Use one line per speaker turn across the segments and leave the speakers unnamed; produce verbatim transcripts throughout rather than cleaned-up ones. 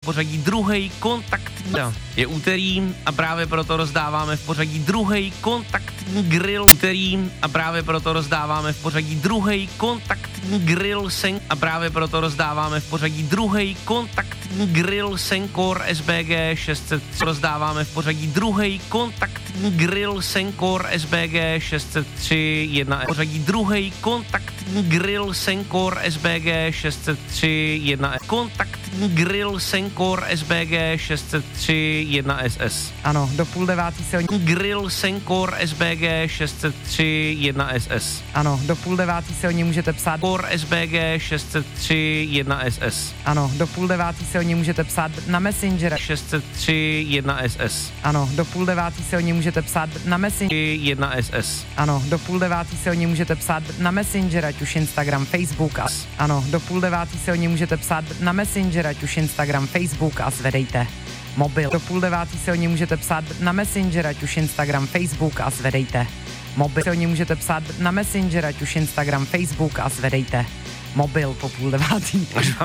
pořadí druhý kontaktní. Je úterý a právě proto rozdáváme v pořadí druhý kontaktní grill. Úterý a právě proto rozdáváme v pořadí druhý kontaktní grill sen a právě proto rozdáváme v pořadí druhý kontaktní grill Senkor S B G šest set tři. Rozdáváme v pořadí druhý kontaktní grill Senkor S B G šest set tři jedna. Pořadí druhý kontaktní grill Senkor S B G šest set tři jedna. Kontaktní grill Senkor S B G šest set tři jedna S S.
Ano, do půl devátý se o ní...
Grill Senkor S B G šest set tři jedna S S.
Ano, do půl devátý se o ní můžete psát...
Kor S B G šest set tři jedna S S.
Ano, do půl devátý se o ní můžete psát na Messenger.
šest set tři jedna S S.
Ano, do půl devátý se o ní můžete psát na Messenger.
jedna S S.
Ano, do půl devátý se o ní můžete psát na Messenger, ať už Instagram, Facebook a... Ano, do půl devátý se o ní můžete psát na Messenger, ať už Instagram, Facebook a zvedejte mobil. Do půl devátý se o ní můžete psát na Messenger, ať už Instagram, Facebook a zvedejte mobil. Se o ní můžete psát na Messenger, ať už Instagram, Facebook a zvedejte mobil po půl devátý.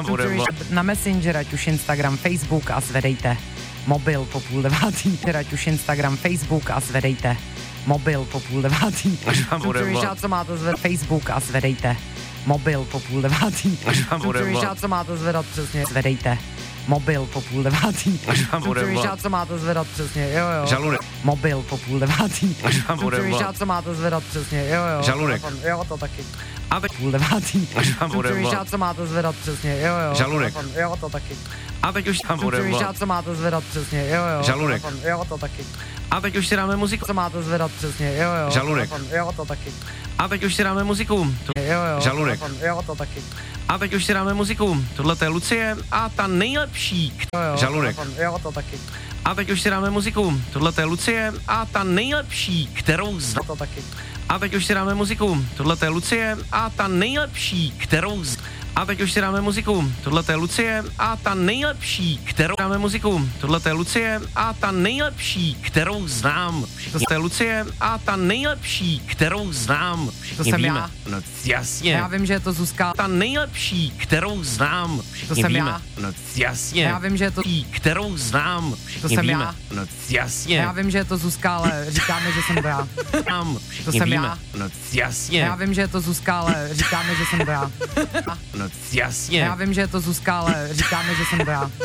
Na Messenger, ať už Instagram, Facebook a zvedejte mobil po půl devátý. Ať už Instagram, Facebook a zvedejte mobil po půl devátý. Víš, co máte zvedat Facebook a zvedejte mobil po půl devátý. Víš, co máte zvedat přesně, zvedejte mobil po půl devátý. Víš, co máte zvedat přesně, jo jo.
Žaludek.
Mobil po půl devátý. Víš, co máte zvedat přesně, jo jo.
Žaludek.
Jo, to taky.
A teď
půl devátý. Víš, co máte zvedat přesně, jo jo.
Žaludek.
Jo, to taky.
A teď už tam bude.
Víš, co máte zvedat přesně, jo jo.
Žaludek.
Jo, to taky.
A teď už si dáme muziku.
Co máte zvedat přesně, jo jo.
Žaludek.
Jo, to taky.
A teď už si dáme muziku.
Jo jo.
Žaludek.
Jo, to taky.
A teď už si dáme muziku. Tohle je Lucie a ta nejlepší.
Jo jo.
Žaludek.
Jo, to taky.
A teď už si dáme muziku. Tohle je Lucie a ta nejlepší, kterou zná.
To taky.
A teď už si dáme muziku. Tohle je Lucie a ta nejlepší, kterou zná. A teď už si dáme muziku. Tohle je Lucie a ta nejlepší, kterou dáme muziku. Tohle je Lucie a ta nejlepší, kterou znám. To je Lucie a ta nejlepší, kterou znám.
To jsem
víme.
já.
No jasně.
Já vím, že je to Zuzka.
Ta nejlepší, kterou znám.
To jsem
víme.
já.
No jasně.
Já vím, že je to...
Kterou znám.
To jsem
víme.
já.
No jasně.
Já vím, že je to Zuzka, ale říkáme, že jsem to já. To jsem
víme.
já.
No jasně.
Já vím, že je to Zuzka, ale říkáme, že jsem to já.
No jasně.
Já vím, že je to Zuzka, ale říkáme, že jsem to já.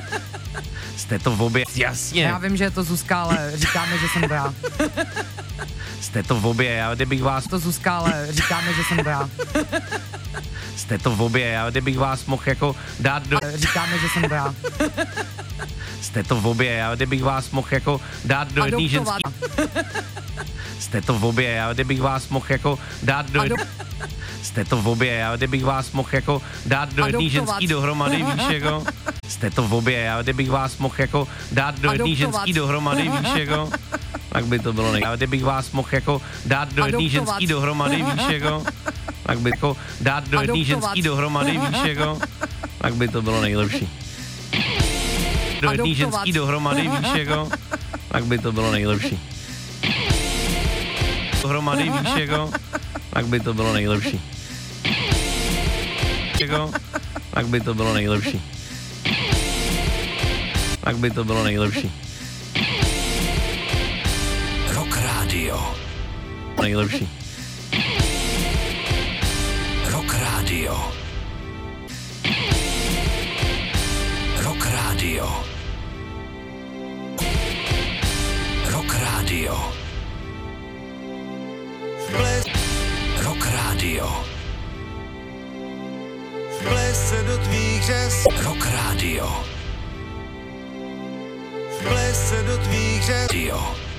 Jste to v obě, jasně.
Já vím, že je to Zuzka, ale říkáme, že jsem to já.
Jste to v obě, já kdybych vás...
To Zuzka, ale říkáme, že jsem to já.
Jste to v obě, já kdybych vás mohl jako dát do...
Říkáme, že jsem to já.
Jste to v obě, já kdybych vás mohl jako dát do jedný ženský... Jste to v obě, já kdybych vás mohl jako dát do jedný... Jste to v obě, já kdybych vás mohl jako dát do jedný ženský dohromady, víš, jako... Jste to v obě, já kdybych vás mohl jako dát do jedný ženský dohromady, víš, jako... Tak by to bylo nej... Já kdybych vás mohl jako dát do jedný ženský dohromady, víš, jako... Tak by jako dát do jedný ženský dohromady, víš, jako... Tak by to bylo nejlepší. Do jedný ženský dohromady, víš, jako... Tak by to bylo nejlepší. Dohromady, víš, jako... Tak by to bylo nejlepší. Jako, tak by to bylo nejlepší. Tak by to bylo nejlepší.
Rock Radio.
Nejlepší.
Rock Radio. Rock Radio. Rock Radio. Rock Radio.
Vples se do tvých řas.
Rock Radio.
Vples se do tvých řas.
Radio.